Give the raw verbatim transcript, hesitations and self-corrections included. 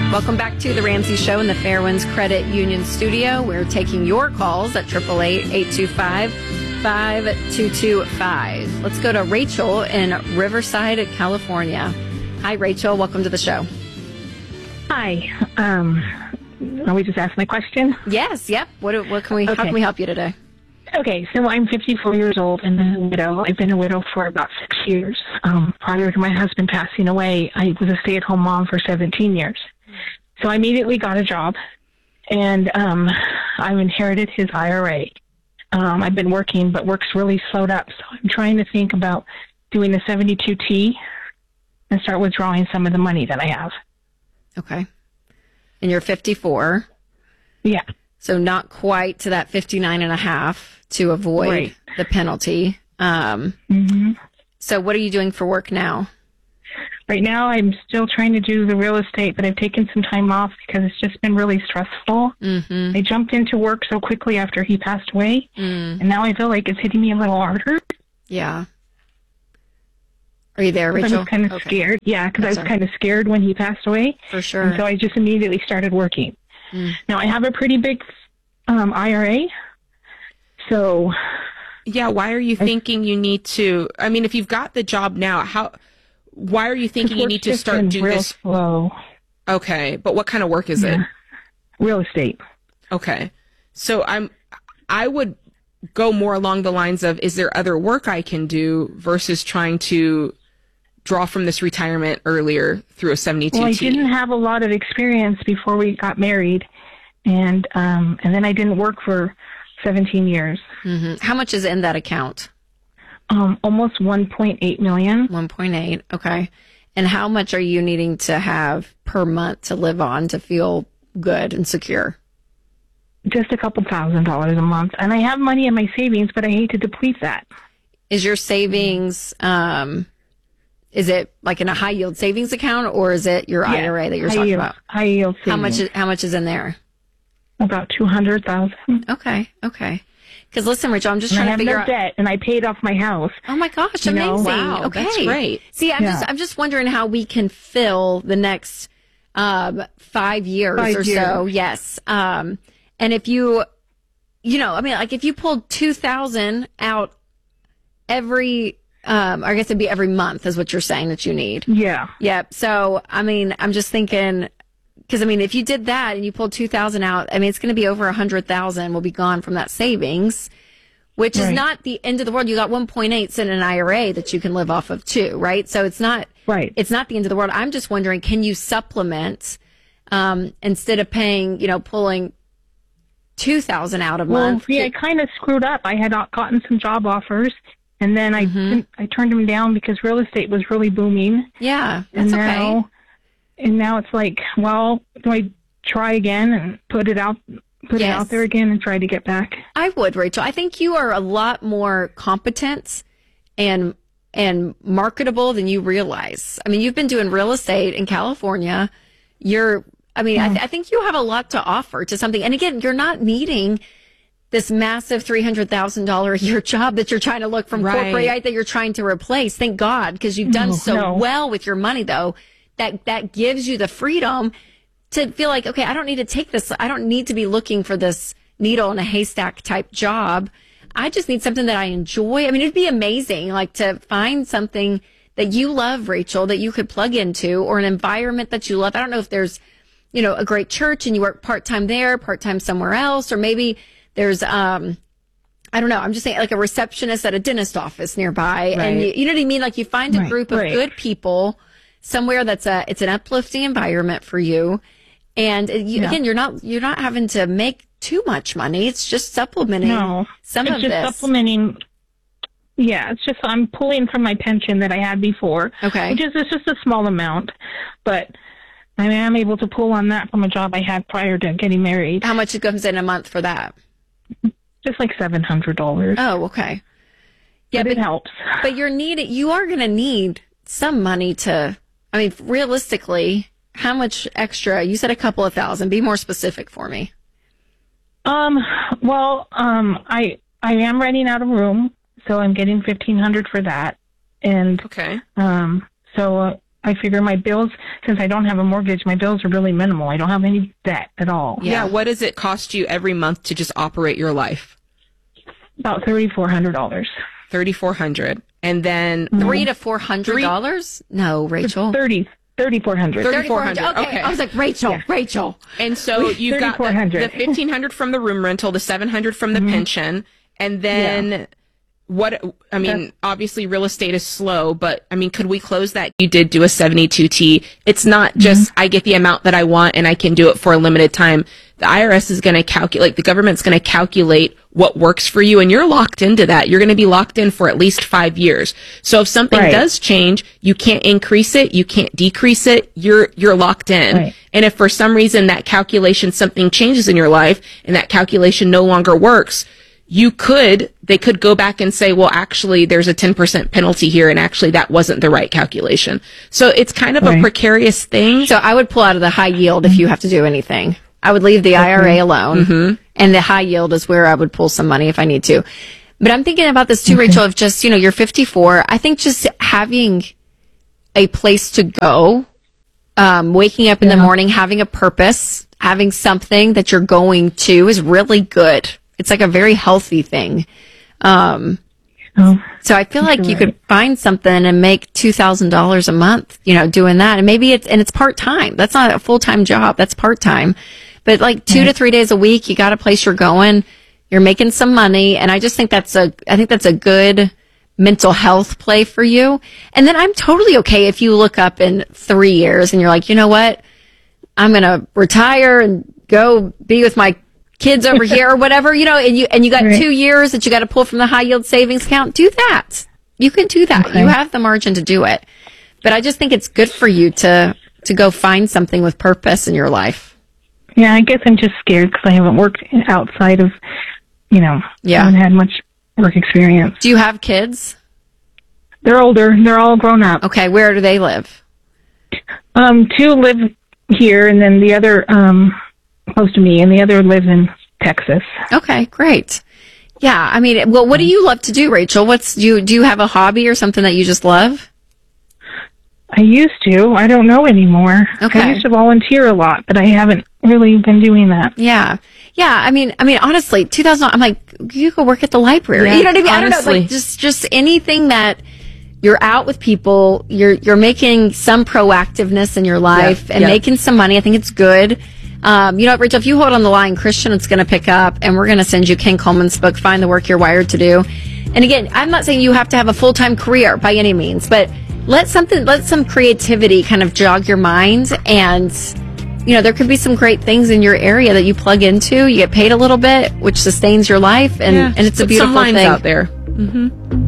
Welcome back to the Ramsey Show in the Fairwinds Credit Union studio. We're taking your calls at eight eight eight, eight two five, five two two five. Let's go to Rachel in Riverside, California. Hi, Rachel. Welcome to the show. Hi. Um, are we just asking my question? Yes. Yep. What, what can we, okay. How can we help you today? Okay. So I'm fifty-four years old and a widow. I've been a widow for about six years. Um, prior to my husband passing away, I was a stay-at-home mom for seventeen years. So I immediately got a job, and um, I inherited his I R A. Um, I've been working, but work's really slowed up. So I'm trying to think about doing the seventy-two T and start withdrawing some of the money that I have. Okay. And you're fifty-four. Yeah. So not quite to that fifty-nine and a half to avoid right. the penalty. Um, mm-hmm. So what are you doing for work now? Right now, I'm still trying to do the real estate, but I've taken some time off because it's just been really stressful. Mm-hmm. I jumped into work so quickly after he passed away, mm. and now I feel like it's hitting me a little harder. Yeah. Are you there, Rachel? I was kind of okay. scared. Yeah, because I was right. kind of scared when he passed away. For sure. And so I just immediately started working. Mm. Now, I have a pretty big um, I R A, so... Yeah, why are you I, thinking you need to... I mean, if you've got the job now, how... Why are you thinking you need to start doing real this? Slow. Okay, but what kind of work is yeah. it? Real estate. Okay, so I'm. I would go more along the lines of: is there other work I can do versus trying to draw from this retirement earlier through a seventy-two T? Well, I didn't have a lot of experience before we got married, and um, and then I didn't work for seventeen years. Mm-hmm. How much is in that account? Um, almost one point eight million. one point eight, okay. And how much are you needing to have per month to live on to feel good and secure? Just a couple thousand dollars a month. And I have money in my savings, but I hate to deplete that. Is your savings, um, is it like in a high yield savings account, or is it your yeah, I R A that you're talking yield, about? High yield savings. How much is, how much is in there? About two hundred thousand dollars. Okay, okay. Because listen, Rachel, I'm just and trying I to figure no out. debt, and I paid off my house. Oh my gosh, you amazing! Know? Wow, okay, that's great. See, I'm yeah. just I'm just wondering how we can fill the next um, five years five or years. so. Yes, um, and if you, you know, I mean, like if you pulled two thousand out every, um, I guess it'd be every month, is what you're saying that you need. Yeah. Yep. So, I mean, I'm just thinking. Because, I mean, if you did that and you pulled two thousand out, I mean, it's going to be over one hundred thousand will be gone from that savings, which right. is not the end of the world. You got one point eight in an I R A that you can live off of too, right? So it's not, right. it's not the end of the world. I'm just wondering, can you supplement, um, instead of paying, you know, pulling two thousand out a well, month? Yeah, I kind of screwed up. I had gotten some job offers, and then I, mm-hmm. I turned them down because real estate was really booming. Yeah, that's and now, okay. And now it's like, well, do I try again and put it out, put yes. it out there again and try to get back? I would, Rachel. I think you are a lot more competent and and marketable than you realize. I mean, you've been doing real estate in California. You're, I mean, mm. I, th- I think you have a lot to offer to something. And again, you're not needing this massive three hundred thousand dollars a year job that you're trying to look from right. corporate, right, that you're trying to replace. Thank God, because you've done no, so no. well with your money, though. That that gives you the freedom to feel like, okay, I don't need to take this. I don't need to be looking for this needle in a haystack type job. I just need something that I enjoy. I mean, it'd be amazing, like to find something that you love, Rachel, that you could plug into, or an environment that you love. I don't know if there's, you know, a great church and you work part-time there, part-time somewhere else, or maybe there's, um, I don't know. I'm just saying like a receptionist at a dentist office nearby. Right. And you, you know what I mean? Like you find a right, group of right. good people somewhere that's a, it's an uplifting environment for you. And you, yeah. again, you're not, you're not having to make too much money. It's just supplementing no, some it's of just this. supplementing. Yeah, it's just, I'm pulling from my pension that I had before. Okay. Which is, it's just a small amount, but I mean, I'm able to pull on that from a job I had prior to getting married. How much it comes in a month for that? Just like seven hundred dollars. Oh, okay. Yeah, but, but it helps. But you're needed, you are going to need some money to, I mean, realistically, how much extra? You said a couple of thousand. Be more specific for me. Um, well, um, I, I am renting out a room, so I'm getting fifteen hundred for that. And, okay. um, so, uh, I figure my bills, since I don't have a mortgage, my bills are really minimal. I don't have any debt at all. Yeah. What does it cost you every month to just operate your life? About thirty-four hundred dollars. thirty-four hundred dollars. And then Three to four hundred dollars? No, Rachel. Thirty. Thirty-four hundred. Thirty-four hundred. Okay. Okay. I was like, Rachel, Yeah. Rachel. And so you've got the, the fifteen hundred from the room rental, the seven hundred from the mm-hmm. pension, and then yeah. what? I mean, That's, obviously, real estate is slow, but I mean, could we close that? You did do a seventy-two T. It's not just mm-hmm. I get the amount that I want and I can do it for a limited time. The I R S is going to calculate. The government's going to calculate what works for you, and you're locked into that. You're going to be locked in for at least five years. So if something right. does change, you can't increase it, you can't decrease it. You're you're locked in. Right. And if for some reason that calculation, something changes in your life, and that calculation no longer works, you could they could go back and say, well, actually, there's a ten percent penalty here, and actually that wasn't the right calculation. So it's kind of right. a precarious thing. So I would pull out of the high yield if you have to do anything. I would leave the I R A alone, mm-hmm. and the high yield is where I would pull some money if I need to. But I'm thinking about this too, okay. Rachel, of just, you know, you're fifty-four. I think just having a place to go, um, waking up in yeah. the morning, having a purpose, having something that you're going to is really good. It's like a very healthy thing. Um, oh, so I feel like you right. could find something and make two thousand dollars a month, you know, doing that. And maybe it's, and it's part-time. That's not a full-time job. That's part-time. But like two right. to three days a week, you got a place you're going, you're making some money. And I just think that's a, I think that's a good mental health play for you. And then I'm totally okay if you look up in three years and you're like, you know what? I'm going to retire and go be with my kids over here or whatever, you know, and you, and you got right. two years that you got to pull from the high yield savings account. Do that. You can do that. Okay. You have the margin to do it. But I just think it's good for you to, to go find something with purpose in your life. Yeah, I guess I'm just scared because I haven't worked outside of, you know, yeah. haven't had much work experience. Do you have kids? They're older. They're all grown up. Okay, where do they live? Um, two live here, and then the other, um, close to me, and the other lives in Texas. Okay, great. Yeah, I mean, well, what do you love to do, Rachel? What's do you do you have a hobby or something that you just love? I used to. I don't know anymore. Okay. I used to volunteer a lot, but I haven't really been doing that. Yeah. Yeah. I mean, I mean, honestly, two thousand, I'm like, you could work at the library. Yeah, you know what I mean? honestly. I don't know. Like just, just anything that you're out with people, you're, you're making some proactiveness in your life yeah, and yeah. making some money. I think it's good. Um, you know what, Rachel, if you hold on the line, Christian is going to pick up and we're going to send you Ken Coleman's book, Find the Work You're Wired to Do. And again, I'm not saying you have to have a full-time career by any means, but let something, let some creativity kind of jog your mind. And, you know, there could be some great things in your area that you plug into. You get paid a little bit, which sustains your life. And, yeah, and it's a beautiful some lines thing out there. Mm-hmm.